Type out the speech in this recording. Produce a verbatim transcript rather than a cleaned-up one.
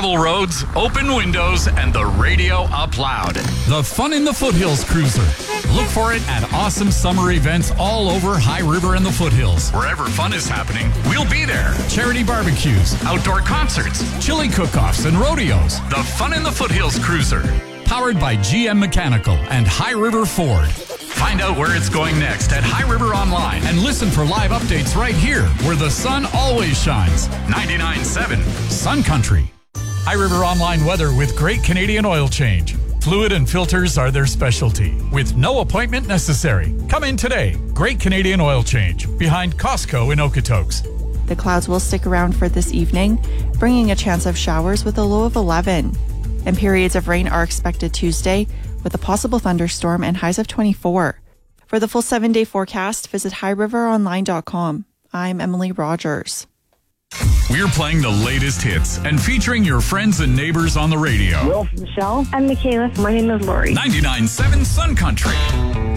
gravel roads, open windows, and the radio up loud. The Fun in the Foothills Cruiser. Look for it at awesome summer events all over High River and the Foothills. Wherever fun is happening, we'll be there. Charity barbecues, outdoor concerts, chili cook-offs, and rodeos. The Fun in the Foothills Cruiser. Powered by G M Mechanical and High River Ford. Find out where it's going next at High River Online and listen for live updates right here where the sun always shines. ninety-nine point seven Sun Country. High River Online weather with Great Canadian Oil Change. Fluid and filters are their specialty, with no appointment necessary. Come in today. Great Canadian Oil Change, behind Costco in Okotoks. The clouds will stick around for this evening, bringing a chance of showers with a low of eleven. And periods of rain are expected Tuesday, with a possible thunderstorm and highs of twenty-four. For the full seven-day forecast, visit high river online dot com. I'm Emily Rogers. We're playing the latest hits and featuring your friends and neighbors on the radio. Will, Michelle. I'm Michaela. My name is Lori. ninety-nine point seven Sun Country.